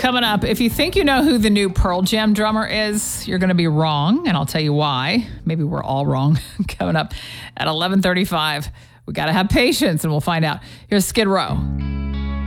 Coming up, if you think you know who the new Pearl Jam drummer is, you're going to be wrong, and I'll tell you why. Maybe we're all wrong. Coming up at 11:35. We got to have patience, and we'll find out. Here's Skid Row.